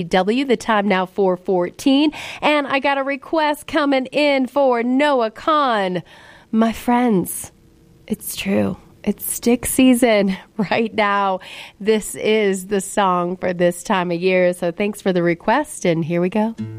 W. The time now 4:14, and I got a request coming in for Noah Kahan. My friends, it's true. It's stick season right now. This is the song for this time of year. So thanks for the request, and here we go.